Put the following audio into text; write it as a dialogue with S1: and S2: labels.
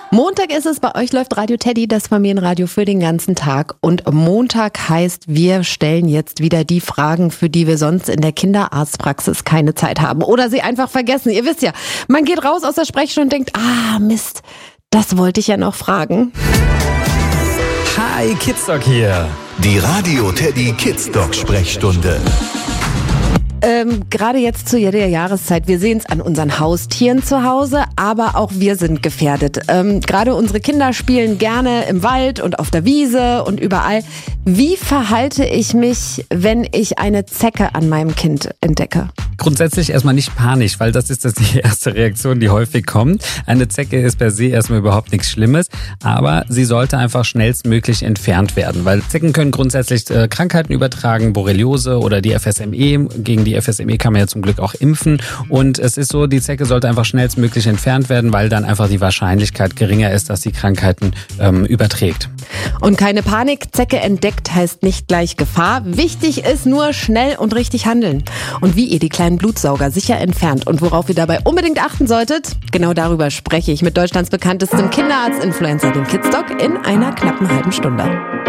S1: Montag ist es, bei euch läuft Radio Teddy, das Familienradio für den ganzen Tag. Und Montag heißt, wir stellen jetzt wieder die Fragen, für die wir sonst in der Kinderarztpraxis keine Zeit haben. Oder sie einfach vergessen. Ihr wisst ja, man geht raus aus der Sprechstunde und denkt, Mist, das wollte ich ja noch fragen.
S2: Hi, Kidsdoc hier.
S3: Die Radio Teddy Kidsdoc Sprechstunde.
S1: Gerade jetzt zu der Jahreszeit, wir sehen es an unseren Haustieren zu Hause, aber auch wir sind gefährdet. Gerade unsere Kinder spielen gerne im Wald und auf der Wiese und überall. Wie verhalte ich mich, wenn ich eine Zecke an meinem Kind entdecke?
S2: Grundsätzlich erstmal nicht panisch, weil das ist die erste Reaktion, die häufig kommt. Eine Zecke ist per se erstmal überhaupt nichts Schlimmes, aber sie sollte einfach schnellstmöglich entfernt werden, weil Zecken können grundsätzlich Krankheiten übertragen, Borreliose oder die FSME. Gegen die FSME kann man ja zum Glück auch impfen und es ist so, die Zecke sollte einfach schnellstmöglich entfernt werden, weil dann einfach die Wahrscheinlichkeit geringer ist, dass die Krankheiten überträgt.
S1: Und keine Panik, Zecke entdeckt heißt nicht gleich Gefahr. Wichtig ist nur schnell und richtig handeln. Und wie ihr die kleinen Blutsauger sicher entfernt und worauf ihr dabei unbedingt achten solltet, genau darüber spreche ich mit Deutschlands bekanntestem Kinderarzt-Influencer, dem Kidsdoc, in einer knappen halben Stunde.